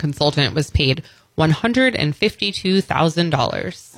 consultant was paid $152,000.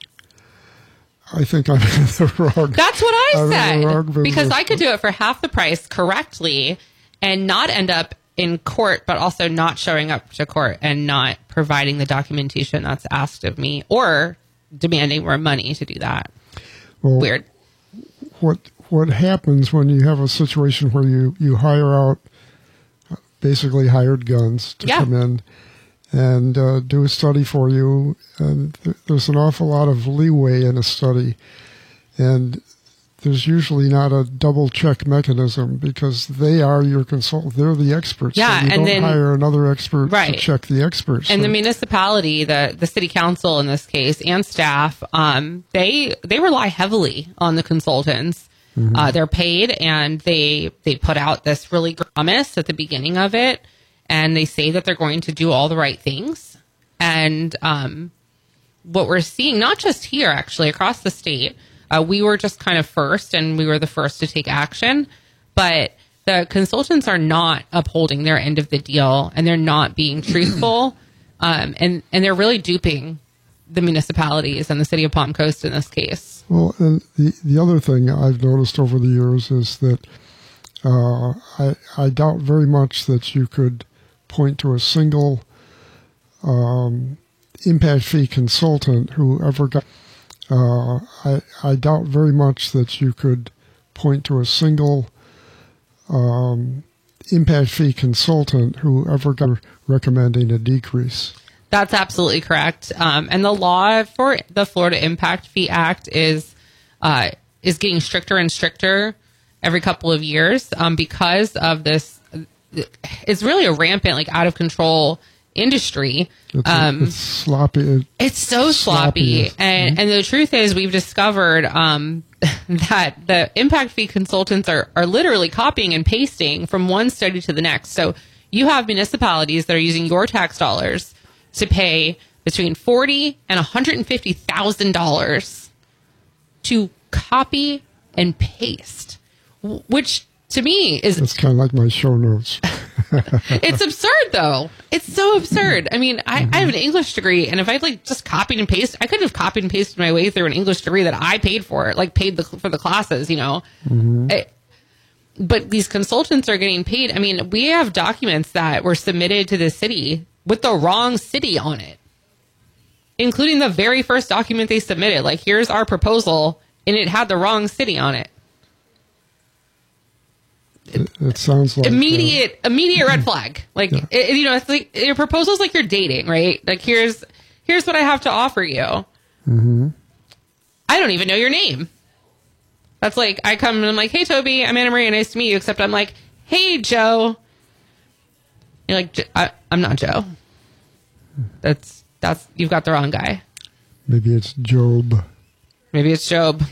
I think I'm in the wrong. That's what I said. Because I could do do it for half the price correctly and not end up in court, but also not showing up to court and not providing the documentation that's asked of me or demanding more money to do that. Well, Weird. What happens when you have a situation where you hire out basically hired guns to come in and do a study for you, and there's an awful lot of leeway in a study, and there's usually not a double check mechanism because they are your consultant. They're the experts. Yeah, so you and don't hire another expert to check the experts. And the municipality, the city council in this case, and staff, they rely heavily on the consultants. Mm-hmm. They're paid, and they put out this really promise at the beginning of it, and they say that they're going to do all the right things. And what we're seeing, not just here, actually, across the state, we were just kind of first, and we were the first to take action. But the consultants are not upholding their end of the deal, and they're not being truthful, and they're really duping the municipalities and the city of Palm Coast in this case. Well, and the other thing I've noticed over the years is that I doubt very much that you could point to a single impact fee consultant who ever got. I doubt very much that you could point to a single impact fee consultant who ever got recommending a decrease. That's absolutely correct. And the law for the Florida Impact Fee Act is getting stricter and stricter every couple of years because of this. It's really a rampant, like out of control industry. It's sloppy. It's so sloppy. And the truth is we've discovered that the impact fee consultants are literally copying and pasting from one study to the next. So you have municipalities that are using your tax dollars to pay between $40,000 and $150,000 to copy and paste, which to me is... It's kind of like my show notes. It's absurd, though. It's so absurd. I mean, I have an English degree, and if I'd just copied and pasted, I could have copied and pasted my way through an English degree that I paid for, paid for the classes, but these consultants are getting paid. I mean, we have documents that were submitted to the city with the wrong city on it, including the very first document they submitted. Here's our proposal, and it had the wrong city on it. It sounds like immediate red flag. It's like your proposal's like you're dating, right? Here's what I have to offer you. Mm-hmm. I don't even know your name. That's like I come and I'm like, hey Toby, I'm Anna Maria, nice to meet you. Except I'm like, hey Joe. You're like, I'm not Joe. That's you've got the wrong guy. Maybe it's Job. That's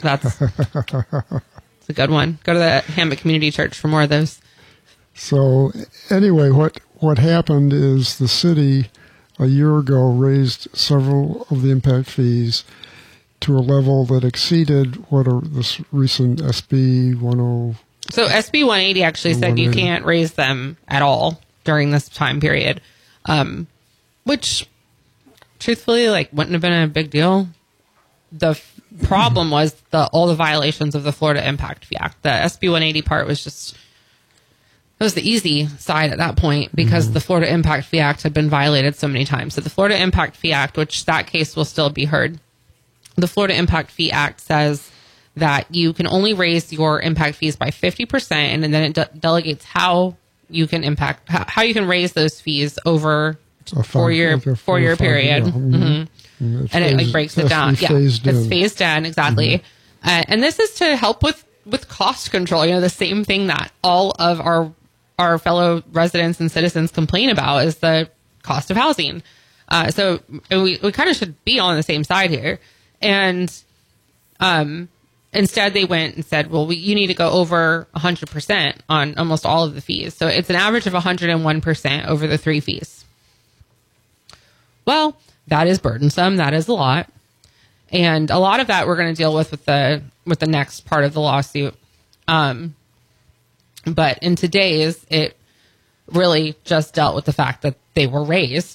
a good one. Go to the Hammock Community Church for more of those. So anyway, what happened is the city a year ago raised several of the impact fees to a level that exceeded this recent SB 10. So SB 180 actually said you can't raise them at all during this time period, which truthfully wouldn't have been a big deal. The problem was all the violations of the Florida Impact Fee Act. The SB 180 part was the easy side at that point because the Florida Impact Fee Act had been violated so many times. So the Florida Impact Fee Act, which that case will still be heard, the Florida Impact Fee Act says that you can only raise your impact fees by 50%, and then it delegates how you can raise those fees over a four-year period. Yeah. Mm-hmm. And it breaks it down. Yeah, it's phased in, exactly. Mm-hmm. And this is to help with cost control. The same thing that all of our fellow residents and citizens complain about is the cost of housing. So we kind of should be on the same side here. And instead they went and said, well, you need to go over 100% on almost all of the fees. So it's an average of 101% over the 3 fees. Well, that is burdensome. That is a lot. And a lot of that we're going to deal with the next part of the lawsuit. But in today's, it really just dealt with the fact that they were raised